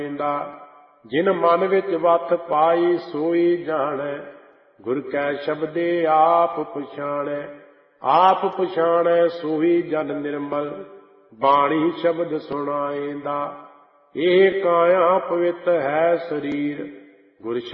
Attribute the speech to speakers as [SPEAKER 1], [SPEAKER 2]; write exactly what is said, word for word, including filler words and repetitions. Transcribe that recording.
[SPEAKER 1] जिन मन विच वत पाई सोई जाने, गुर कै शब्दे आप पछाणै। आप पछाणै सोई जन निर्मल, बाणी शब्द सुनाएंदा। एह काया पवित्र है शरीर, गुर